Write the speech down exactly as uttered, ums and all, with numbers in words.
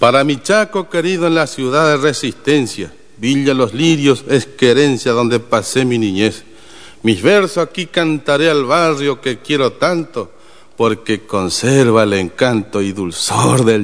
Para mi Chaco querido en la ciudad de Resistencia, Villa Los Lirios es querencia donde pasé mi niñez. Mis versos aquí cantaré al barrio que quiero tanto, porque conserva el encanto y dulzor del